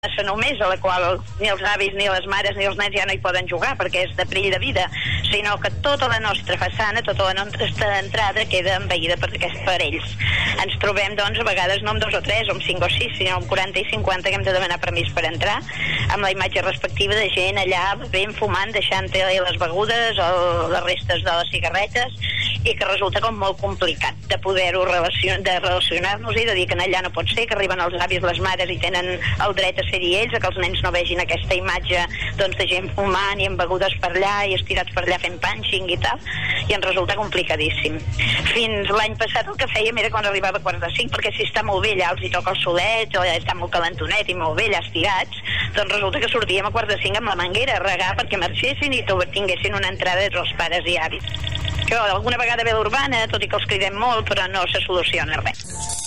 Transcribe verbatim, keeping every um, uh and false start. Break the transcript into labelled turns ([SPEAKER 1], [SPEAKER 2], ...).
[SPEAKER 1] plaça només a la qual ni els avis, ni les mares, ni els nens ja no hi poden jugar perquè és de perill de vida, sinó que tota la nostra façana, tota la nostra entrada queda envaïda per aquests parells. Ens trobem, doncs, a vegades no amb dos o tres, o amb cinc o sis, sinó amb quaranta i cinquanta que hem de demanar permís per entrar, amb la imatge respectiva de gent allà ben fumant, deixant les begudes o les restes de les cigarretes, i que resulta com molt complicat de poder-ho relacion de relacionar-nos i de dir que allà no pot ser, que arriben els avis, les mares i tenen el dret a ser-hi ells, a que els nens no vegin aquesta imatge doncs, de gent fumant i amb begudes per allà i estirats per allà fent punching i tal, i ens resulta complicadíssim. Fins l'any passat el que fèiem era quan arribava a quart de cinc, perquè si està molt bé allà els hi toca el solet o està molt calentonet i molt bé allà estirats, doncs resulta que sortíem a quart de cinc amb la manguera a regar perquè marxessin i tinguessin una entrada entre els pares i avis. Que alguna vegada ve l'urbana, tot i que els cridem molt, però no se soluciona res.